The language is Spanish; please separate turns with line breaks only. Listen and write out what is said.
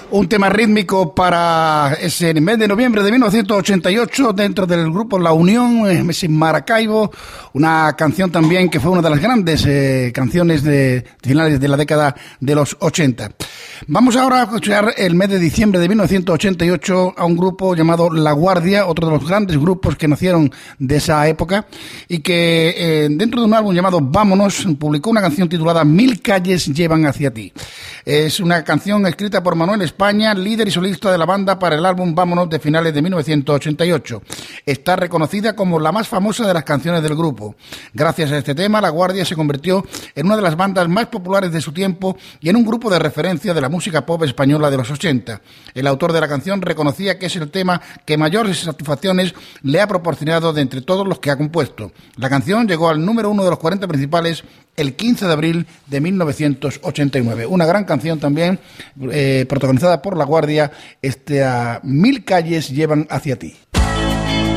Un tema rítmico para ese mes de noviembre de 1988 dentro del grupo La Unión, en Maracaibo, una canción también que fue una de las grandes canciones de finales de la década de los 80. Vamos ahora a escuchar el mes de diciembre de 1988 a un grupo llamado La Guardia, otro de los grandes grupos que nacieron de esa época y que dentro de un álbum llamado Vámonos publicó una canción titulada Mil calles llevan hacia ti. Es una canción escrita por Manuel España, líder y solista de la banda para el álbum Vámonos de finales de 1988. Está reconocida como la más famosa de las canciones del grupo. Gracias a este tema, La Guardia se convirtió en una de las bandas más populares de su tiempo y en un grupo de referencia de la música pop española de los 80. El autor de la canción reconocía que es el tema que mayores satisfacciones le ha proporcionado de entre todos los que ha compuesto. La canción llegó al número 1 de los 40 principales el 15 de abril de 1989. Una gran canción también, protagonizada por La Guardia, Mil calles llevan hacia ti.